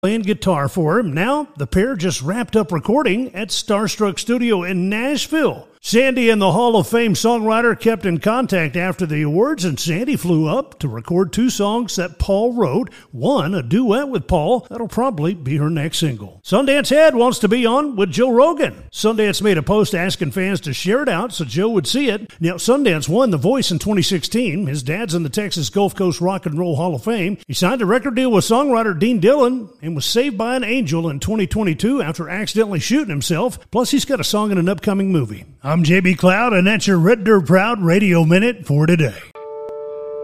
playing guitar for him. Now, the pair just wrapped up recording at Starstruck Studio in Nashville. Sandy and the Hall of Fame songwriter kept in contact after the awards, and Sandy flew up to record 2 songs that Paul wrote. One, a duet with Paul. That'll probably be her next single. Sundance Head wants to be on with Joe Rogan. Sundance made a post asking fans to share it out so Joe would see it. Now, Sundance won The Voice in 2016. His dad's in the Texas Gulf Coast Rock and Roll Hall of Fame. He signed a record deal with songwriter Dean Dillon and was saved by an angel in 2022 after accidentally shooting himself. Plus, he's got a song in an upcoming movie. I'm JB Cloud, and that's your Red Dirt Proud Radio Minute for today.